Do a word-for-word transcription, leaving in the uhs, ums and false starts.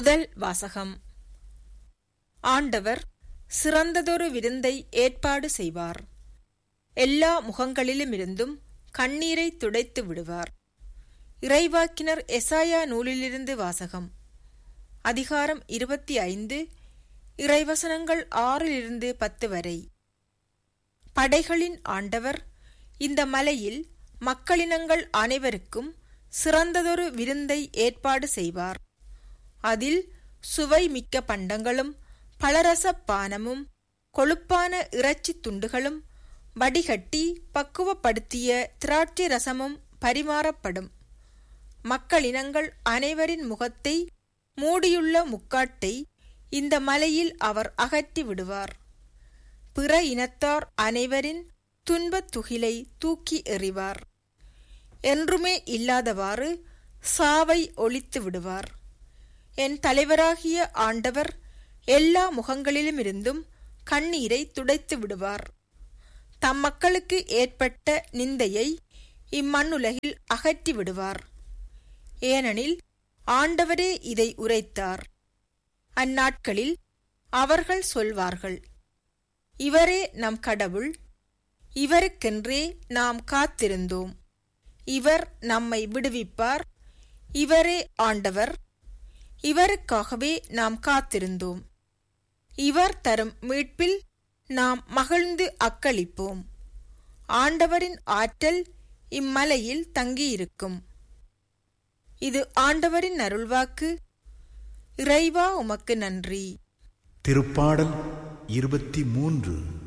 முதல் வாசகம். ஆண்டவர் சிறந்ததொரு விருந்தை ஏற்பாடு செய்வார். எல்லா முகங்களிலுமிருந்தும் கண்ணீரை துடைத்து விடுவார். இறைவாக்கினர் எசாயா நூலிலிருந்து வாசகம். அதிகாரம் இருபத்தி ஐந்து, இறைவசனங்கள் ஆறிலிருந்து பத்து வரை. படைகளின் ஆண்டவர் இந்த மலையில் மக்களினங்கள் அனைவருக்கும் சிறந்ததொரு விருந்தை ஏற்பாடு செய்வார். அதில் சுவை மிக்க பண்டங்களும் பலரச பானமும் கொழுப்பான இறைச்சி துண்டுகளும் வடிகட்டி பக்குவப்படுத்திய திராட்சை ரசமும் பரிமாறப்படும். மக்களினங்கள் அனைவரின் முகத்தை மூடியுள்ள முக்காட்டை இந்த மலையில் அவர் அகற்றி விடுவார். பிற இனத்தார் அனைவரின் துன்பத் துகிலை தூக்கி எறிவார். என்றுமே இல்லாதவாறு சாவை ஒழித்து விடுவார். என் தலைவராகிய ஆண்டவர் எல்லா முகங்களிலுமிருந்தும் கண்ணீரை துடைத்து விடுவார். தம் மக்களுக்கு ஏற்பட்ட நிந்தையை இம்மண்ணுலகில் அகற்றி விடுவார். ஏனெனில் ஆண்டவரே இதை உரைத்தார். அந்நாட்களில் அவர்கள் சொல்வார்கள், இவரே நம் கடவுள், இவருக்கென்றே நாம் காத்திருந்தோம். இவர் நம்மை விடுவிப்பார். இவரே ஆண்டவர், இவருக்காகவே நாம் காத்திருந்தோம். இவர் தரும் மீட்பில் நாம் மகிழ்ந்து அக்களிப்போம். ஆண்டவரின் ஆற்றல் இம்மலையில் தங்கியிருக்கும். இது ஆண்டவரின் அருள்வாக்கு. இறைவா உமக்கு நன்றி. திருப்பாடல் இருபத்தி மூன்று.